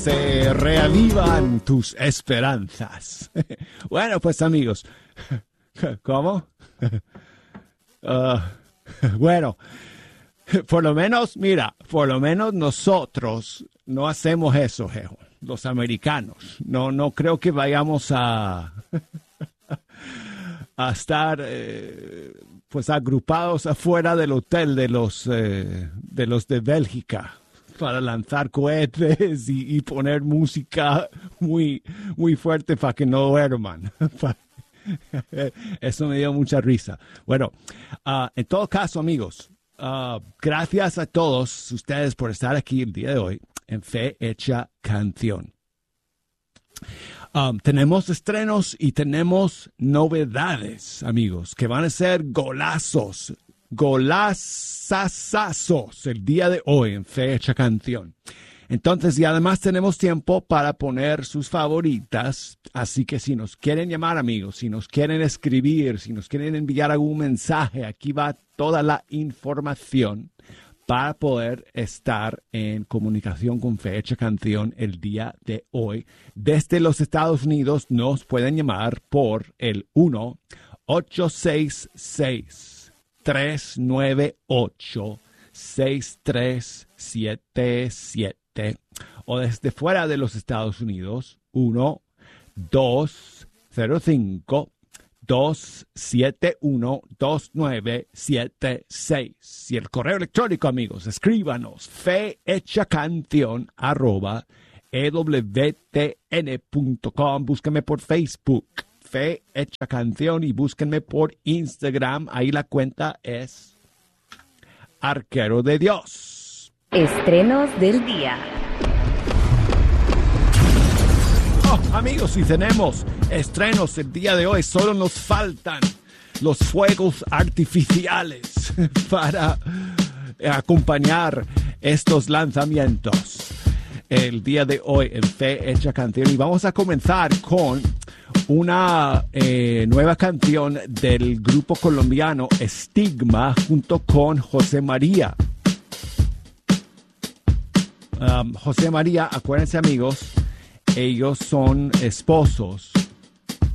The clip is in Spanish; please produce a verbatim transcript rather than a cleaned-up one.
Se reavivan tus esperanzas. Bueno, pues amigos, ¿cómo? Uh, bueno, por lo menos, mira, por lo menos nosotros no hacemos eso, jejo, los americanos. No, no creo que vayamos a, a estar eh, pues agrupados afuera del hotel de los, eh, de los de Bélgica para lanzar cohetes y, y poner música muy, muy fuerte para que no duerman. Eso me dio mucha risa. Bueno, uh, en todo caso, amigos, uh, gracias a todos ustedes por estar aquí el día de hoy en Fe Hecha Canción. Um, tenemos estrenos y tenemos novedades, amigos, que van a ser golazos. Golazazazos el día de hoy en Fe Hecha Canción. Entonces, y además tenemos tiempo para poner sus favoritas. Así que si nos quieren llamar, amigos, si nos quieren escribir, si nos quieren enviar algún mensaje, aquí va toda la información para poder estar en comunicación con Fe Hecha Canción el día de hoy. Desde los Estados Unidos nos pueden llamar por el uno ocho seis seis tres nueve ocho seis tres siete siete o desde fuera de los Estados Unidos uno dos cero cinco dos siete uno dos nueve siete seis y el correo electrónico, amigos, escríbanos fehechacanción arroba ewtn punto com. Búsquenme por Facebook Fe Hecha Canción y búsquenme por Instagram. Ahí la cuenta es Arquero de Dios. Estrenos del día. Oh, amigos, y tenemos estrenos el día de hoy. Solo nos faltan los fuegos artificiales para acompañar estos lanzamientos el día de hoy en Fe Hecha Canción. Y vamos a comenzar con una eh, nueva canción del grupo colombiano Estigma junto con José María. Um, José María, acuérdense, amigos, ellos son esposos